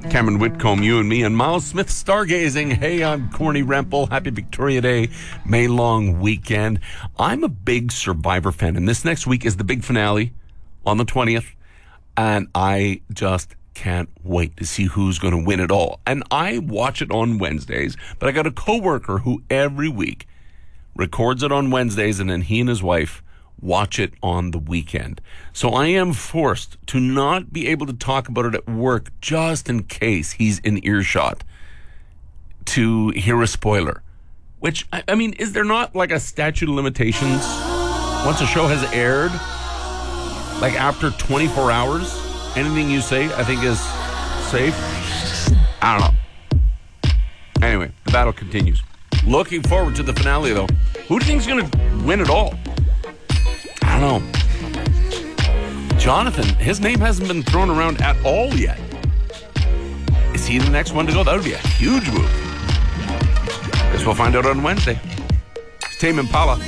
Cameron Whitcomb, you and me, and Miles Smith stargazing. Hey, I'm Corny Rempel. Happy Victoria Day, May long weekend. I'm a big Survivor fan, and this next week is the big finale on the 20th, and I just can't wait to see who's going to win it all. And I watch it on Wednesdays, but I got a coworker who every week records it on Wednesdays, and then he and his wife watch it on the weekend. So I am forced to not be able to talk about it at work just in case he's in earshot to hear a spoiler. Which, I mean, is there not like a statute of limitations once a show has aired? Like after 24 hours, anything you say I think is safe? I don't know. Anyway, the battle continues. Looking forward to the finale, though. Who do you think is going to win it all? I don't know. Jonathan, his name hasn't been thrown around at all yet. Is he the next one to go? That would be a huge move. Guess we'll find out on Wednesday. It's Tame Impala.